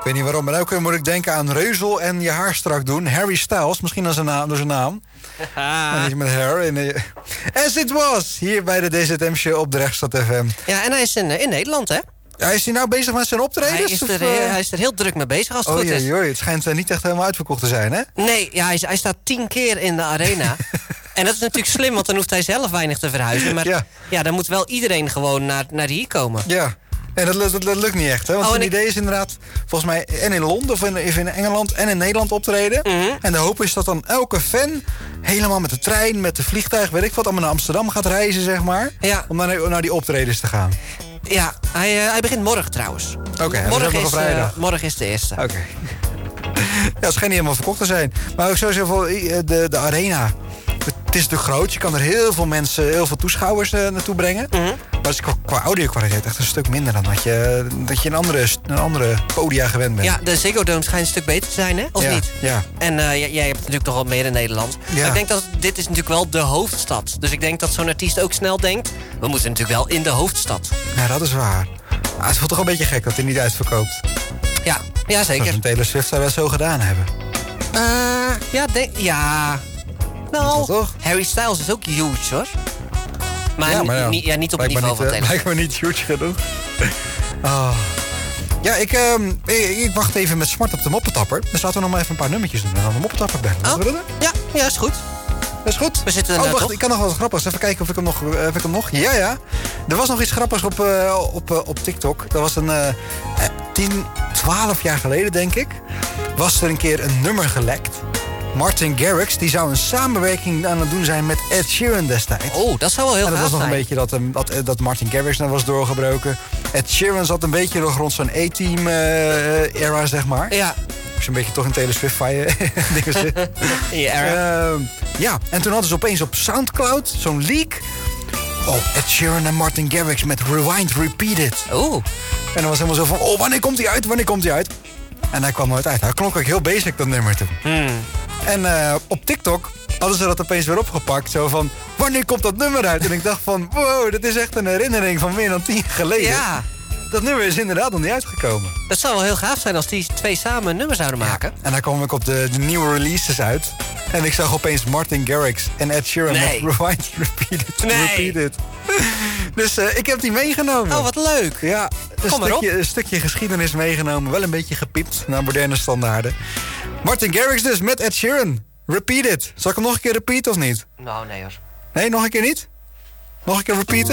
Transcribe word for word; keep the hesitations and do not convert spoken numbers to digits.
weet niet waarom, maar elke keer moet ik denken aan Reuzel en je haar strak doen. Harry Styles, misschien aan zijn naam, door zijn naam. En niet met hair. En, uh, as it was, hier bij de D Z M-show op de Rechtstad F M. Ja, en hij is in, in Nederland, hè? Ja, is hij nou bezig met zijn optredens? Hij is, er, of, uh... uh... hij is er heel druk mee bezig, als het oh, goed is. Jee, jee, het schijnt uh, niet echt helemaal uitverkocht te zijn, hè? Nee, ja, hij, hij staat tien keer in de arena. En dat is natuurlijk slim, want dan hoeft hij zelf weinig te verhuizen. Maar ja, ja dan moet wel iedereen gewoon naar, naar hier komen. Ja. En dat, dat, dat lukt niet echt, hè? Want oh, zijn ik... idee is inderdaad, volgens mij, en in Londen of in, in Engeland en in Nederland optreden. Mm-hmm. En de hoop is dat dan elke fan helemaal met de trein, met de vliegtuig, weet ik wat, allemaal naar Amsterdam gaat reizen, zeg maar. Ja. Om naar, naar die optredens te gaan. Ja, hij, uh, hij begint morgen trouwens. Oké, okay, morgen, is, vrijdag. Uh, morgen is de eerste. Oké. Okay. Ja, het schijnt niet helemaal verkocht te zijn. Maar ook sowieso de, de arena. Het is natuurlijk groot. Je kan er heel veel mensen, heel veel toeschouwers uh, naartoe brengen. Mm-hmm. Maar het is qua, qua audio-kwaliteit echt een stuk minder dan dat je, dat je een, andere, een andere podia gewend bent. Ja, de Ziggo Dome schijnt een stuk beter te zijn, hè? Of ja, niet? Ja. En uh, jij, jij hebt natuurlijk nog wel meer in Nederland. Ja. Maar ik denk dat dit is natuurlijk wel de hoofdstad. Dus ik denk dat zo'n artiest ook snel denkt, we moeten natuurlijk wel in de hoofdstad. Ja, dat is waar. Ah, het voelt toch een beetje gek dat hij niet uitverkoopt. Ja, ja zeker. Zoals een Taylor Swift zou dat zo gedaan hebben. Uh, ja, denk... Ja... Nou, toch? Harry Styles is ook huge, hoor. Maar, ja, maar ja, niet, ja, niet op het niveau niet, van Taylor. Lijkt me niet huge genoeg. Oh. Ja, ik, uh, ik, ik wacht even met smart op de moppetapper. Dus laten we nog maar even een paar nummertjes doen. En dan de moppetapper bellen. Oh. We dat? Ja, ja, is goed. Dat is goed. We zitten oh, uh, wacht, toch? ik kan nog wat grappigs. Even kijken of ik hem nog... Uh, heb ik hem nog? Ja, ja. Er was nog iets grappigs op, uh, op, uh, op TikTok. Dat was een uh, tien, twaalf jaar geleden, denk ik. Was er een keer een nummer gelekt. Martin Garrix, die zou een samenwerking aan het doen zijn met Ed Sheeran destijds. Oh, dat zou wel heel gaaf zijn. En dat was nog zijn. een beetje dat, um, dat, dat Martin Garrix dan was doorgebroken. Ed Sheeran zat een beetje nog rond zo'n A-team uh, era, zeg maar. Ja. Als je een beetje toch in Taylor Swift dingen zit. In je era. Uh, ja, en toen hadden ze opeens op Soundcloud zo'n leak. Oh, Ed Sheeran en Martin Garrix met Rewind Repeated. Oh. En dan was helemaal zo van, oh, wanneer komt hij uit, wanneer komt hij uit? En hij kwam nooit uit. Hij klonk ook heel basic, dat nummer toen. Hmm. En uh, op TikTok hadden ze dat opeens weer opgepakt. Zo van, wanneer komt dat nummer uit? En ik dacht van, wow, dat is echt een herinnering van meer dan tien jaar geleden. Ja. Dat nummer is inderdaad nog niet uitgekomen. Dat zou wel heel gaaf zijn als die twee samen een nummer zouden maken. Ja. En dan kwam ik op de, de nieuwe releases uit. En ik zag opeens Martin Garrix en Ed Sheeran nee. met Rewind Repeated. Nee. Repeated. Dus uh, ik heb die meegenomen. Oh, wat leuk. Ja, een, stukje, een stukje geschiedenis meegenomen. Wel een beetje gepiept naar moderne standaarden. Martin Garrix dus met Ed Sheeran. Repeat it. Zal ik hem nog een keer repeaten of niet? Nou, nee hoor. Nee, nog een keer niet? Nog een keer repeaten?